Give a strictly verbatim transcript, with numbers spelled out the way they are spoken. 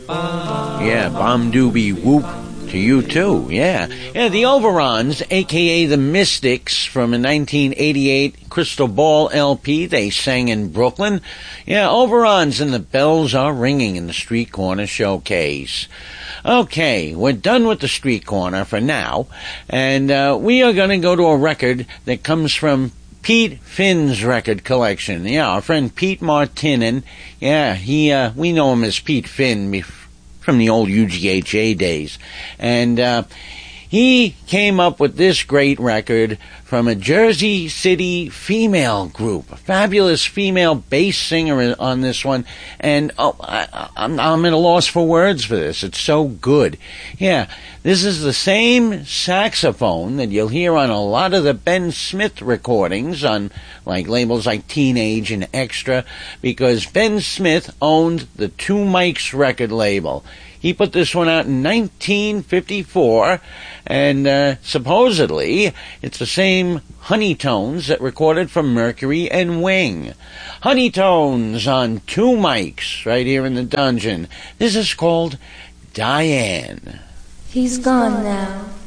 Yeah, bomb doobie whoop to you too, yeah. Yeah, the Overons, a k a the Mystics, from a nineteen eighty-eight Crystal Ball L P, they sang in Brooklyn. Yeah, Overons and the bells are ringing in the Street Corner Showcase. Okay, we're done with the Street Corner for now, and uh, we are going to go to a record that comes from Pete Finn's record collection. Yeah, our friend Pete Martinin. Yeah, he, uh, we know him as Pete Finn bef- from the old U G H A days. And, uh, he came up with this great record from a Jersey City female group, a fabulous female bass singer on this one, and oh, I, I'm, I'm at a loss for words for this. It's so good. Yeah, this is the same saxophone that you'll hear on a lot of the Ben Smith recordings on like labels like Teenage and Extra, because Ben Smith owned the Two Mics record label. He put this one out in nineteen fifty-four, and uh, supposedly it's the same Honeytones that recorded from Mercury and Wing. Honeytones on Two Mics right here in the dungeon. This is called Diane. He's gone now.